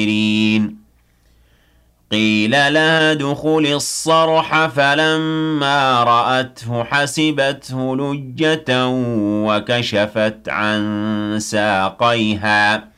قيل لها ادخل الصرح فلما رأته حسبته لجة وكشفت عن ساقيها